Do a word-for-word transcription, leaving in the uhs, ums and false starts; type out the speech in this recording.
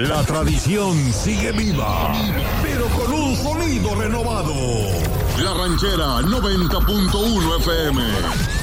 La tradición sigue viva, pero con un sonido renovado. La Ranchera noventa punto uno F M.